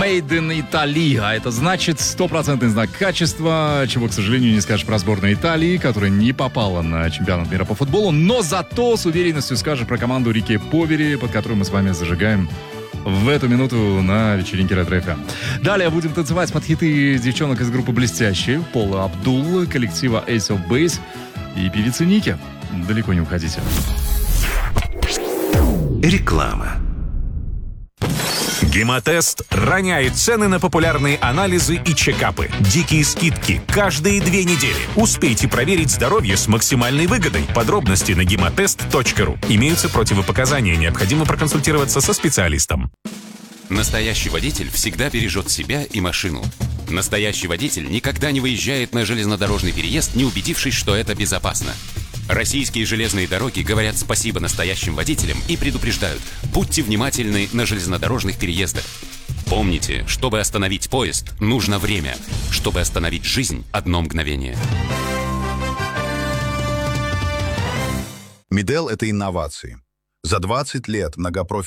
Made in Italy, а это значит стопроцентный знак качества, чего, к сожалению, не скажешь про сборную Италии, которая не попала на чемпионат мира по футболу, но зато с уверенностью скажешь про команду Рики Повери, под которую мы с вами зажигаем в эту минуту на вечеринке Ретро FM. Далее будем танцевать под хиты девчонок из группы «Блестящие», Пола Абдул, коллектива Ace of Base и певицы Ники. Далеко не уходите. Реклама. Гемотест роняет цены на популярные анализы и чекапы. Дикие скидки каждые 2 недели. Успейте проверить здоровье с максимальной выгодой. Подробности на гемотест.ру. Имеются противопоказания. Необходимо проконсультироваться со специалистом. Настоящий водитель всегда бережет себя и машину. Настоящий водитель никогда не выезжает на железнодорожный переезд, не убедившись, что это безопасно. Российские железные дороги говорят спасибо настоящим водителям и предупреждают: будьте внимательны на железнодорожных переездах. Помните, чтобы остановить поезд, нужно время. Чтобы остановить жизнь, 1 мгновение. Мидел — это инновации. За 20 лет многопрофильный